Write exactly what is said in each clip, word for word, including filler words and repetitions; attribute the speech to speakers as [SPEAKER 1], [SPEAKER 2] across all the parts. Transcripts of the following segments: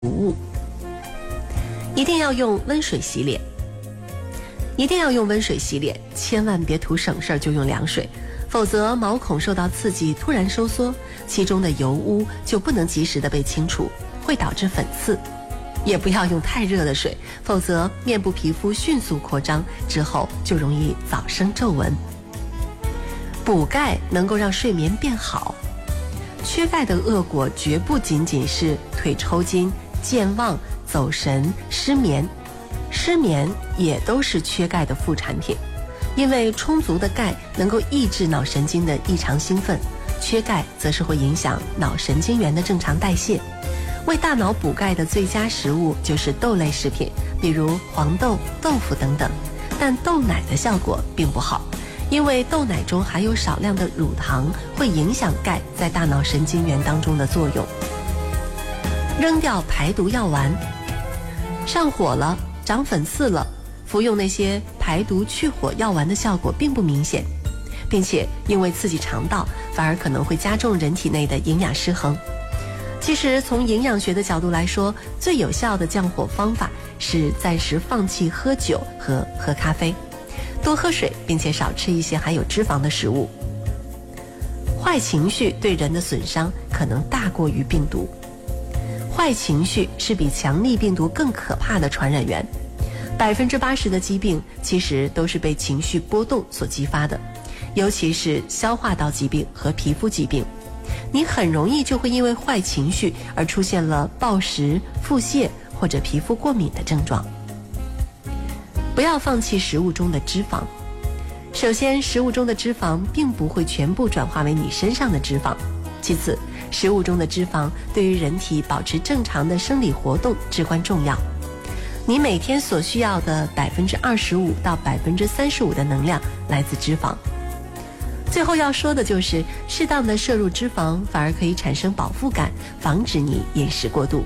[SPEAKER 1] 物。一定要用温水洗脸，一定要用温水洗脸，千万别图省事儿就用凉水，否则毛孔受到刺激突然收缩，其中的油污就不能及时的被清除，会导致粉刺。也不要用太热的水，否则面部皮肤迅速扩张，之后就容易早生皱纹。补钙能够让睡眠变好，缺钙的恶果绝不仅仅是腿抽筋、健忘、走神、失眠，失眠也都是缺钙的副产品。因为充足的钙能够抑制脑神经的异常兴奋，缺钙则是会影响脑神经元的正常代谢。为大脑补钙的最佳食物就是豆类食品，比如黄豆、豆腐等等，但豆奶的效果并不好，因为豆奶中含有少量的乳糖，会影响钙在大脑神经元当中的作用。扔掉排毒药丸，上火了、长粉刺了，服用那些排毒去火药丸的效果并不明显，并且因为刺激肠道，反而可能会加重人体内的营养失衡。其实从营养学的角度来说，最有效的降火方法是暂时放弃喝酒和喝咖啡，多喝水，并且少吃一些含有脂肪的食物。坏情绪对人的损伤可能大过于病毒，坏情绪是比强力病毒更可怕的传染源。百分之八十的疾病其实都是被情绪波动所激发的，尤其是消化道疾病和皮肤疾病。你很容易就会因为坏情绪而出现了暴食、腹泻或者皮肤过敏的症状。不要放弃食物中的脂肪。首先，食物中的脂肪并不会全部转化为你身上的脂肪。其次，食物中的脂肪对于人体保持正常的生理活动至关重要。你每天所需要的百分之二十五到百分之三十五的能量来自脂肪。最后要说的就是，适当的摄入脂肪反而可以产生饱腹感，防止你饮食过度。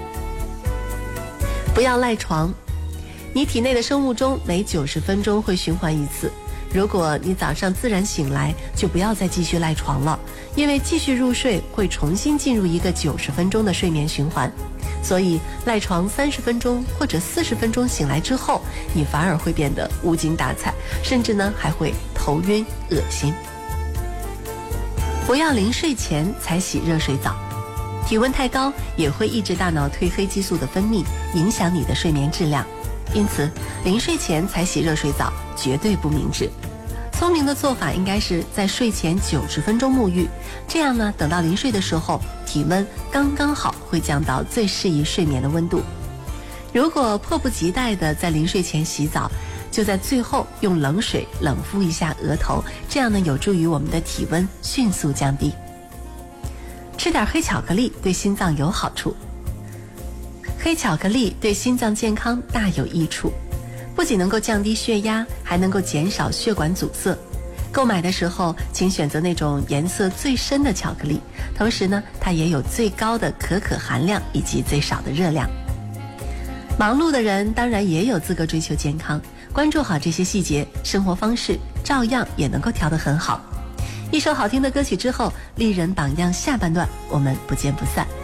[SPEAKER 1] 不要赖床。你体内的生物钟每九十分钟会循环一次，如果你早上自然醒来，就不要再继续赖床了，因为继续入睡会重新进入一个九十分钟的睡眠循环。所以赖床三十分钟或者四十分钟醒来之后，你反而会变得无精打采，甚至呢还会头晕恶心。不要临睡前才洗热水澡，体温太高也会抑制大脑褪黑激素的分泌，影响你的睡眠质量。因此临睡前才洗热水澡绝对不明智。聪明的做法应该是在睡前九十分钟沐浴，这样呢，等到临睡的时候，体温刚刚好，会降到最适宜睡眠的温度。如果迫不及待的在临睡前洗澡，就在最后用冷水冷敷一下额头，这样呢，有助于我们的体温迅速降低。吃点黑巧克力对心脏有好处，黑巧克力对心脏健康大有益处。不仅能够降低血压，还能够减少血管阻塞。购买的时候请选择那种颜色最深的巧克力，同时呢，它也有最高的可可含量以及最少的热量。忙碌的人当然也有资格追求健康，关注好这些细节，生活方式照样也能够调得很好。一首好听的歌曲之后，丽人榜样下半段我们不见不散。